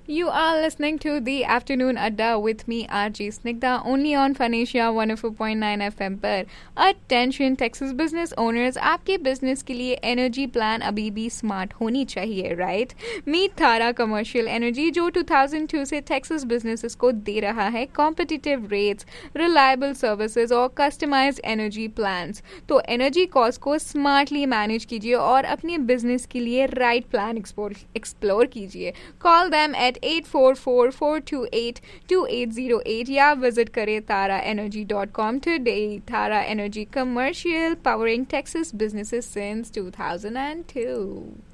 You are listening to the Afternoon Adda with me, RJ Snigdha, only on Phoenicia 104.9 FM पर. Attention Texas business owners, आपके business के लिए energy plan अभी भी smart होनी चाहिए, right? Meet Thara Commercial Energy जो 2002 से Texas businesses को दे रहा है competitive rates, reliable services और customized energy plans. तो energy cost को smartly manage कीजिए और अपने business के लिए right plan explore कीजिए. Call them at 844-428-2808 या विजिट करें taraenergy.com today. Tara Energy Commercial, powering Texas businesses since 2002.